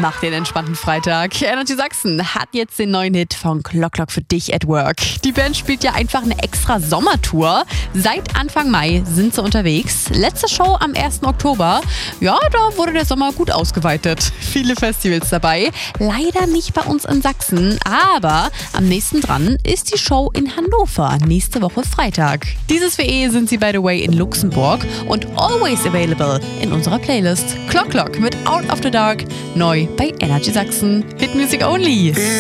Mach den entspannten Freitag. Energy Sachsen hat jetzt den neuen Hit von Clock Clock für dich at Work. Die Band spielt ja einfach eine extra Sommertour. Seit Anfang Mai sind sie unterwegs. Letzte Show am 1. Oktober. Ja, da wurde der Sommer gut ausgeweitet. Viele Festivals dabei. Leider nicht bei uns in Sachsen, aber am nächsten dran ist die Show in Hannover. Nächste Woche Freitag. Dieses WE sind sie by the way in Luxemburg und always available in unserer Playlist. Clock Clock mit Out of the Dark. Neu bei Energy Sachsen. Hit Music Only.